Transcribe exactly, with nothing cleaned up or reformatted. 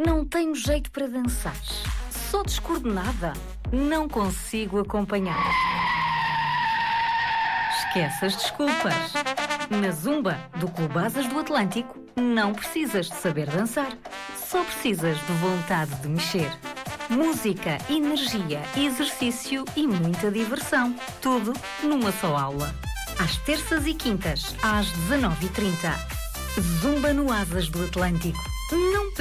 Não tenho jeito para dançar. Sou descoordenada. Não consigo acompanhar. Esquece as desculpas. Na Zumba do Clube Asas do Atlântico, não precisas de saber dançar. Só precisas de vontade de mexer. Música, energia, exercício e muita diversão. Tudo numa só aula. Às terças e quintas, às dezanove e trinta. Zumba no Asas do Atlântico. Não